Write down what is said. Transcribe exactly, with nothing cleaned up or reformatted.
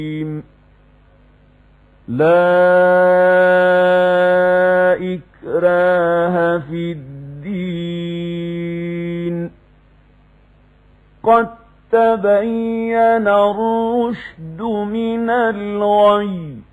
لا إكراه في الدين قد تبين الرشد من الغي